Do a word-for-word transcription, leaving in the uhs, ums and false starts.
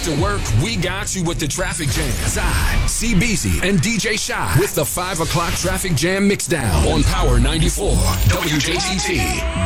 After work, we got you with the traffic jam. Side, C B Z, and D J Shy with the five o'clock traffic jam mixdown on Power ninety-four W J T T.